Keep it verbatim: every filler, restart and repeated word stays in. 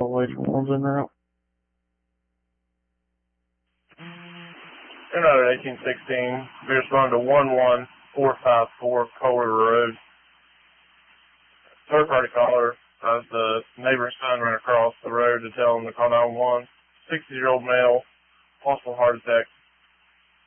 away from ones in route. United eighteen sixteen, we respond to one one four five four Kohler Road. Third party caller has the neighbor's son ran across the road to tell him to call nine one one. sixty year old male, possible heart attack,